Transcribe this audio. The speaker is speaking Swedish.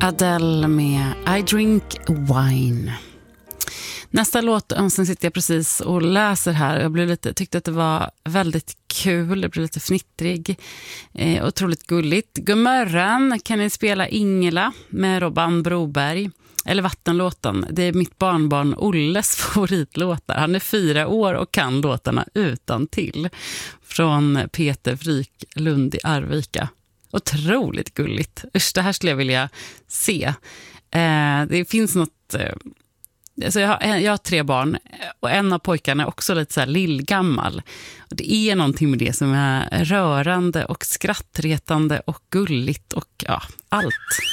Adele med I Drink Wine. Nästa låt, sen sitter jag precis och läser här. Jag tyckte att det var väldigt kul. Det blev lite fnittrig. Otroligt gulligt. Godmorgon, kan ni spela Ingela med Robban Broberg? Eller Vattenlåten. Det är mitt barnbarn Olles favoritlåtar. Han är 4 år och kan låtarna utan till. Från Peter Fryklund i Arvika. Otroligt gulligt. Usch, det här skulle jag vilja se. Det finns något... Alltså jag har 3 barn och en av pojkarna är också lite så här lillgammal. Och det är någonting med det som är rörande och skrattretande och gulligt och ja, allt.